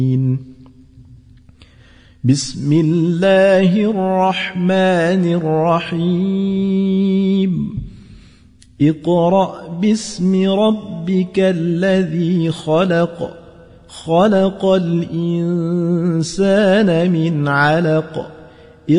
بسم الله الرحمن الرحيم اقرأ باسم ربك الذي خلق الإنسان من علق